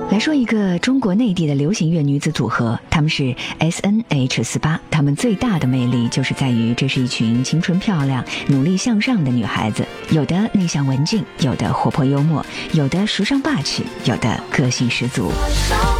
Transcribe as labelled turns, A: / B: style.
A: 来说一个中国内地的流行乐女子组合，她们是 SNH48， 她们最大的魅力就是在于这是一群青春漂亮、努力向上的女孩子，有的内向文静，有的活泼幽默，有的时尚霸气，有的个性十足。